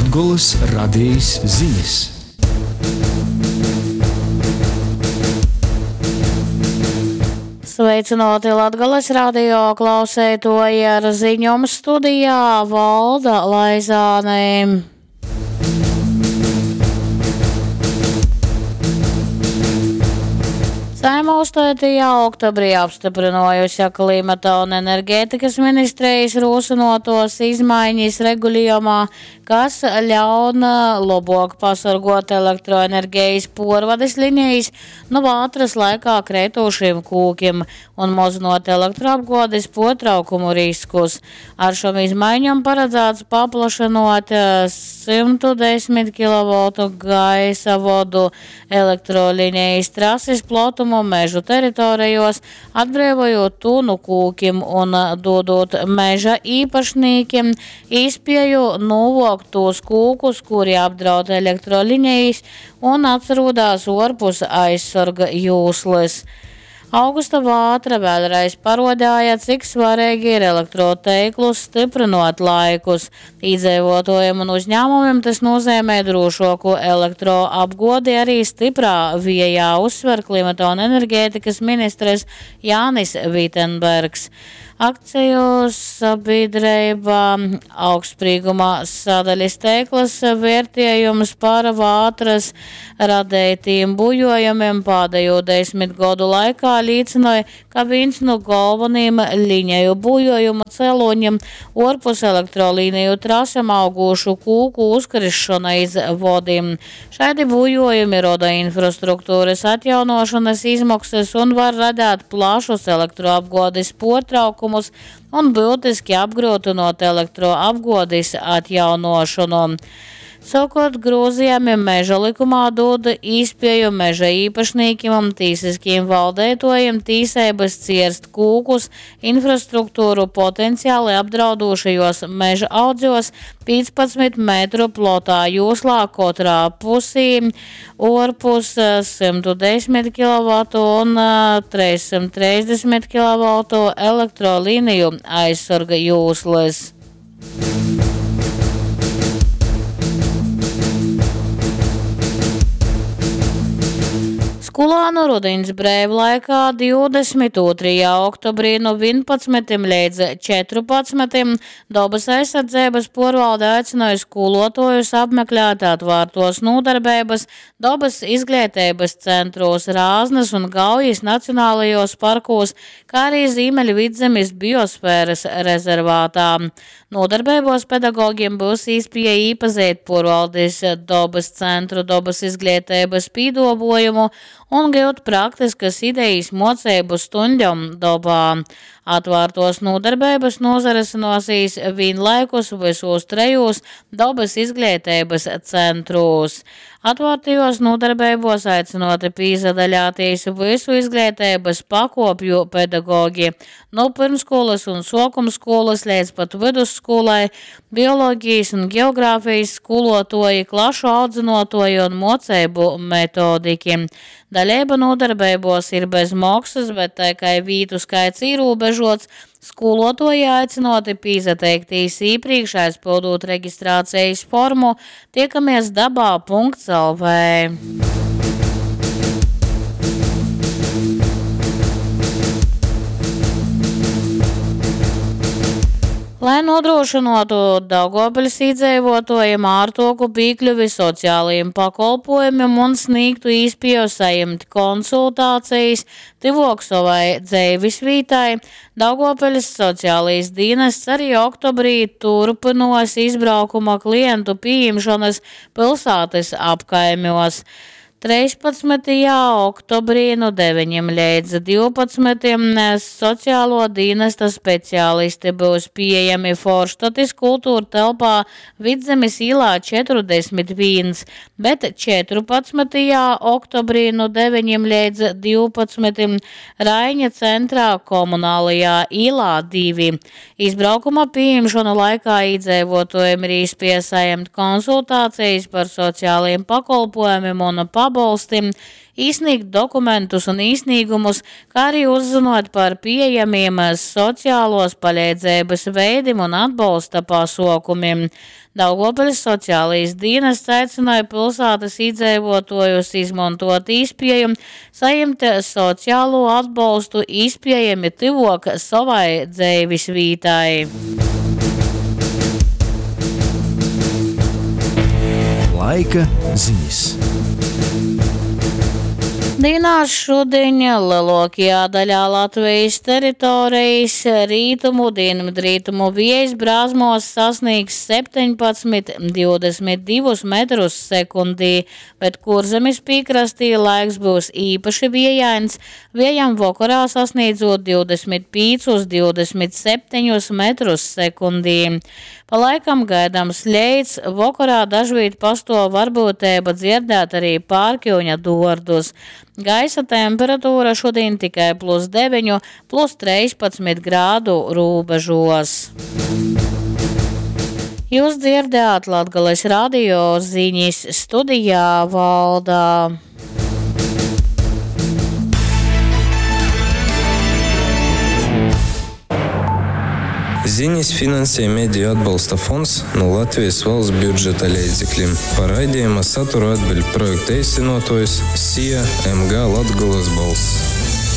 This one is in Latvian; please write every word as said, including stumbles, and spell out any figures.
Latgoles radijas ziņas. Sveicināti Latgoles radio klausētoji, ar ziņojumu studijā Valda Laizāne. Saeima uzstādījā oktobrī apstiprinājusi klimata un enerģētikas ministrijas rosinotos izmaiņas regulējumā, kas ļaun labāk pasargot elektroenerģijas porvades linijas no vātras laikā kreitošiem kūkiem un mazinot elektroapgādes potraukumu riskus. Ar šom izmaiņām paredzēts paplašinot simt desmit kilovoltu gaisa vodu elektrolinijas trases plotumu mežu teritorijos, atbrīvojot to no kūkiem un dodot meža īpašniekiem iespēju novākt tos kūkus, kuri apdraud elektrolinijas un atrodas ārpus aizsarga jūslas. Augusta vātra vēlreiz parodāja, cik svarīgi ir elektrotīklus stiprinot laikus. Iedzīvotājiem un uzņēmumiem tas nozīmē drošāku elektroapgādi arī stiprā vējā, uzsver klimata un enerģētikas ministrs Jānis Vitenbergs. Akciju sabiedrība augstsprieguma sadaļas tīkls vērtējums par vātras radētiem bojojumiem pēdējo desmit gadu laikā liecināja, ka viens no galvenajiem līniju bojojumu cēloņiem ārpus elektrolīniju trasēm augušu kūku uzkrišana iz vodiem. Šādi bojojumi roda infrastruktūras atjaunošanas izmaksas un var radīt plašus elektroapgādes potraukumus un būtiski apgrūtinot elektroapgādes atjaunošanu. Savukārt grozījumi meža likumā dod iespēju meža īpašniekiem un tīsiskiem valdētojiem tīsības cirst kūkus infrastruktūru potenciāli apdraudošajos meža audzjos piecpadsmit metru plotā joslā katrā pusī, ārpus simt desmit kilovoltu un trīssimt trīsdesmit kilovoltu elektrolīniju aizsarga jūslas. Skolānu rudens brīvlaikā divdesmit otrajā oktobrī no vienpadsmitiem līdz četrpadsmitiem dabas aizsardzības porvalde aicināja skolotājus apmeklēt atvērtos nodarbības dabas izglītības centros Rāznas un Gaujas nacionālajos parkos, kā arī Ziemeļvidzemes biosfēras rezervātā. Nodarbībos pedagogiem būs iespēja iepazīt porvaldes dabas centru dabas izglītības pīdobojumu un gūt praktiskas idejas mocību stundām dabā. Atvērtos nodarbības nozarasinosies vienlaikus visos trejos dabas izglītības centros. Atvērtajos nodarbībos aicinoti pīsadaļāties visu izglītības pakopju pedagogi, no pirmskolas un sākumskolas līdz pat vidusskolai, bioloģijas un geogrāfijas skolotoji, klašu audzinotoji un mocību metodiki. Daļēba nodarbībos ir bez maksas, bet tikai vītu skaits ierobežots. Skolotoji aicinoti pīsateikties iepriekš aizpildot reģistrācijas formu. Tiekamies dabā punkts el vē. Lai nodrošinātu Daugavpils iedzīvotājiem ārtoku piekļuvi sociālajiem pakalpojumiem un sniegtu iespēju saņemt konsultācijas tuvāk savai dzīves vietai, Daugavpils sociālais dienests arī oktobrī turpinos izbraukuma klientu pieņemšanas pilsētas apkaimos. trīspadsmitajā oktobrī no deviņiem līdz divpadsmitiem sociālo dienesta speciālisti būs pieejami Forštatis kultūra telpā Vidzemes ielā četrdesmit viens, bet četrpadsmitajā oktobrī no deviņiem līdz divpadsmitiem Raiņa centrā komunālajā ielā divi. Izbraukuma pieņemšanu laikā iedzīvotājiem ir iespēja saņemt konsultācijas par sociālajiem pakalpojumiem un pakalpojumiem pabalstim, izsniegt dokumentus un īsnīgumus, kā arī uzzinot par pieejamiem sociālos palīdzības veidiem un atbalsta pasaukumiem. Daugavpils sociālais dienests aicināja pilsētas iedzīvotājus izmantot īspēju, saņemt sociālo atbalstu īspējami tuvāk savai dzīves vītai. Laika ziņas. Dienās šodien lielākajā daļā Latvijas teritorijas rītumu, dienvidrītumu vējš brāzmos sasniegs septiņpadsmit līdz divdesmit divus metrus sekundī, bet Kurzemes piekrastī laiks būs īpaši vējains, vējam vakarā sasniedzot divdesmit piecus līdz divdesmit septiņus metrus sekundī. Pa laikam gaidāms ļeids, vakarā dažviet pastāv varbūtība dzirdēt arī pārkļuņa dordus. Gaisa temperatūra šodien tikai plus deviņi, plus trīspadsmit grādu robežos. Jūs dzirdējāt Latgales radio ziņas, studijā Valdā. Ziņas finansē Mediju atbalsta fonds no Latvijas valsts budžeta līdzekļiem. Par raidījuma saturu atbild projekta īstenotājs S I A M G Latgales balss.